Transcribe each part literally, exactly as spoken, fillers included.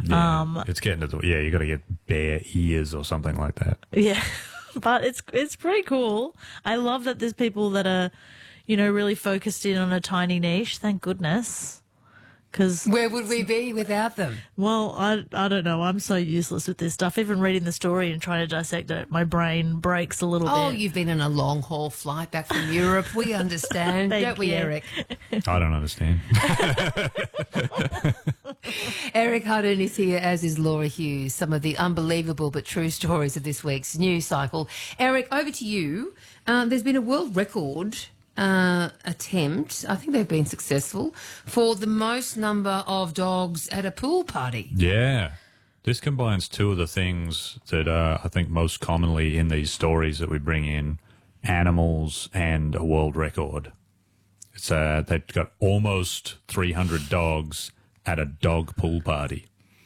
Yeah, Um, it's getting to the, yeah, you got to get bare ears or something like that. Yeah, but it's it's pretty cool. I love that there's people that are, you know, really focused in on a tiny niche. Thank goodness. Because, Where would we be without them? well, I, I don't know. I'm so useless with this stuff. Even reading the story and trying to dissect it, my brain breaks a little Oh, bit. you've been on a long haul flight back from Europe. We understand, Thank don't we, you. Eric? I don't understand. Eric Hardin is here, as is Laura Hughes. Some of the unbelievable but true stories of this week's news cycle. Eric, over to you. Uh, there's been a world record uh, attempt, I think they've been successful, for the most number of dogs at a pool party. Yeah. This combines two of the things that uh, I think most commonly in these stories that we bring in, animals and a world record. It's uh, they've got almost three hundred dogs at a dog pool party.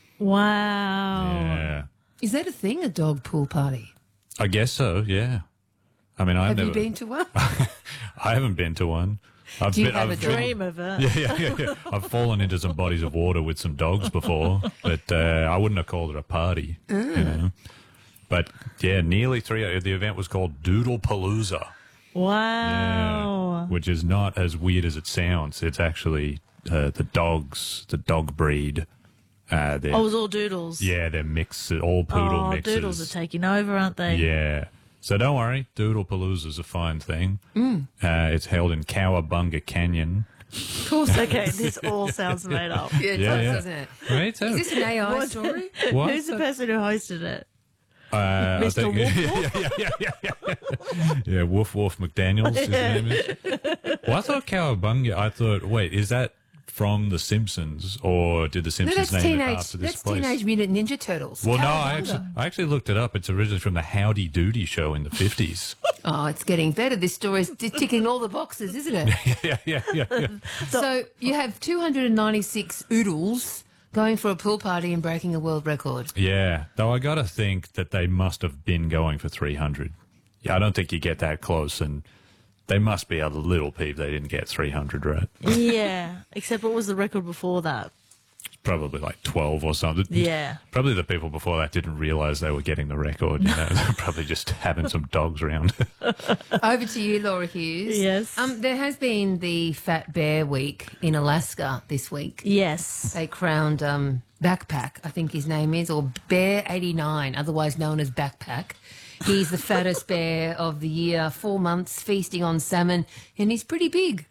Wow. Yeah. Is that a thing, a dog pool party? I guess so, yeah. I mean, I've Have never, you been to one? I haven't been to one. I've Do you been, have I've a been- Dream of it. Yeah, yeah, yeah, yeah. I've fallen into some bodies of water with some dogs before, but uh, I wouldn't have called it a party. You know? But yeah, nearly three. The event was called Doodle Palooza. Wow. Which is not as weird as it sounds. It's actually uh, the dogs, the dog breed. Uh, they're, Oh, it was all doodles. yeah, they're mixed, all poodle Oh, mixes. doodles are taking over, aren't they? Yeah. So don't worry, Doodle Palooza is a fine thing. Mm. Uh, it's held in Cowabunga Canyon. Of course. Okay, this all sounds made up. Yeah, it Yeah, does, yeah. doesn't it? Right? Is this an A I story? What? Who's the person who hosted it? Uh, I Mister think- Woof yeah, yeah, yeah, yeah, yeah. Yeah, Woof Woof McDaniels, his name is. Well, I thought Cowabunga, I thought, wait, is that from The Simpsons, or did The No, Simpsons that's name it teenage. after this That's place? Teenage Mutant Ninja Turtles. Well, no, I Cowabunga. actually, I actually looked it up. It's originally from the Howdy Doody show in the fifties. Oh, it's getting better. This story's t- ticking all the boxes, isn't it? yeah, yeah, yeah, yeah. So you have two hundred ninety-six oodles going for a pool party and breaking a world record. Yeah, though I got to think that they must have been going for three hundred. Yeah, I don't think you get that close, and they must be a little peeved they didn't get three hundred right. Yeah, except what was the record before that? Probably like twelve or something. Yeah. Probably the people before that didn't realise they were getting the record. You know, they're probably just having some dogs around. Over to you, Laura Hughes. Yes. Um, there has been the Fat Bear Week in Alaska this week. Yes. They crowned um, Backpack, I think his name is, or Bear eighty-nine, otherwise known as Backpack. He's the fattest bear of the year, four months feasting on salmon, and he's pretty big.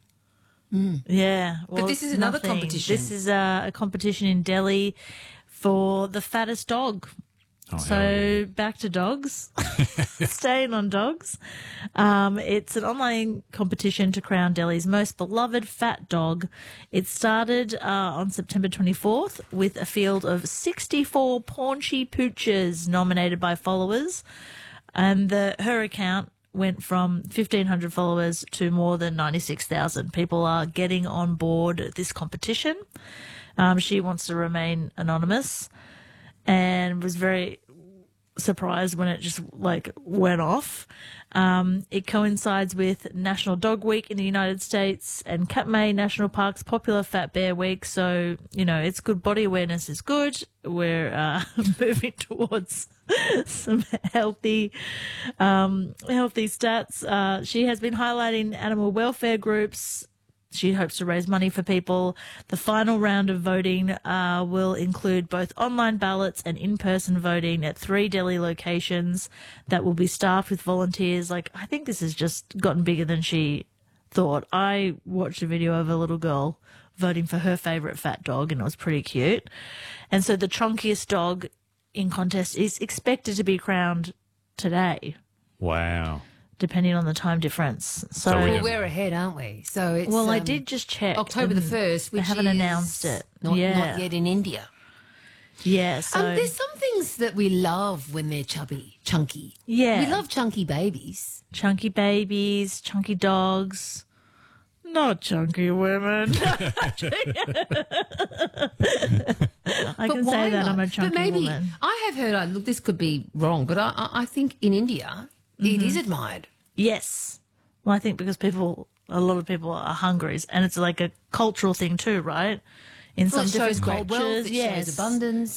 Yeah. Well, this is it's another nothing. competition. This is uh, a competition in Delhi for the fattest dog. Oh, So hell yeah. back to dogs, staying on dogs. Um, it's an online competition to crown Delhi's most beloved fat dog. It started uh, on September twenty-fourth with a field of sixty-four paunchy pooches nominated by followers. And the her account went from fifteen hundred followers to more than ninety-six thousand. People are getting on board this competition. Um, she wants to remain anonymous and was very surprised when it just like went off. Um, it coincides with National Dog Week in the United States and Katmai National Park's popular Fat Bear Week. So, you know, it's good. Body awareness is good. We're uh, moving towards some healthy, um, healthy stats. Uh, she has been highlighting animal welfare groups. She hopes to raise money for people. The final round of voting uh, will include both online ballots and in-person voting at three Delhi locations that will be staffed with volunteers. Like, I think this has just gotten bigger than she thought. I watched a video of a little girl voting for her favourite fat dog, and it was pretty cute. And so the chunkiest dog in contest is expected to be crowned today, Wow. depending on the time difference. So, So we Well, have- we're ahead, aren't we? So it's well, I um, did just check. October the and first, which they haven't is announced it. Not, yeah, not yet in India. yeah. So Um, there's some things that we love when they're chubby, chunky. Yeah. We love chunky babies. chunky babies, chunky dogs, not chunky women. I can why say that not? I'm a chunky But maybe woman. I have heard. uh, Look, this could be wrong, but I, I I think in India it Mm-hmm. is admired. Yes. Well, I think because people, a lot of people are hungry, and it's like a cultural thing too, right? In Well, some it shows different great wealth. cultures, It yes, shows abundance.